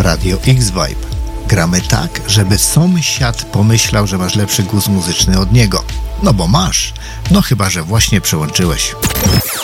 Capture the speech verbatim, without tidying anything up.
Radio X-Vibe. Gramy tak, żeby sąsiad pomyślał, że masz lepszy gust muzyczny od niego. No bo masz. No chyba, że właśnie przełączyłeś.